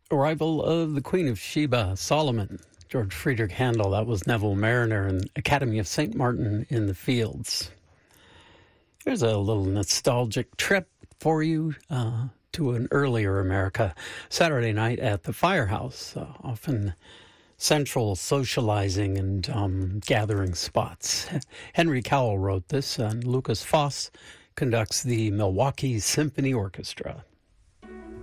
Arrival of the Queen of Sheba, Solomon, George Friedrich Handel, that was Neville Mariner, and Academy of St. Martin in the Fields. Here's a little nostalgic trip for you to an earlier America. Saturday night at the Firehouse, often central socializing and gathering spots. Henry Cowell wrote this, and Lucas Foss conducts the Milwaukee Symphony Orchestra.